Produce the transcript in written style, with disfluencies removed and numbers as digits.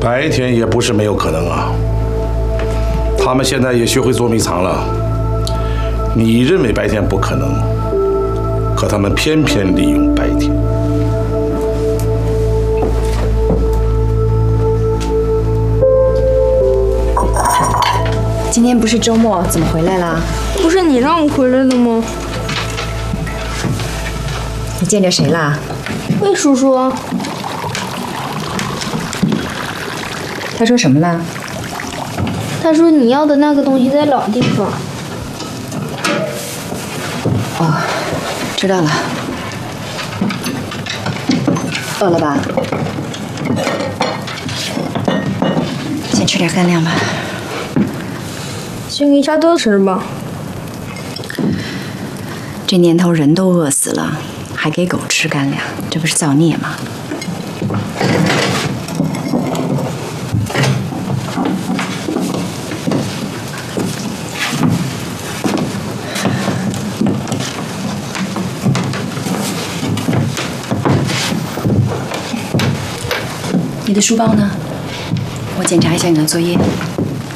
白天也不是没有可能啊。他们现在也学会捉迷藏了。你认为白天不可能，可他们偏偏利用白天。 今天不是周末，怎么回来啦？ 不是你让我回来的吗？ 你见着谁啦？ 魏叔叔。 他说什么啦？ 他说你要的那个东西在老地方。 哦，知道了。饿了吧？先吃点干粮吧。 先给沙多吃吧。 这年头人都饿死了，还给狗吃干粮，这不是造孽吗？你的书包呢？我检查一下你的作业。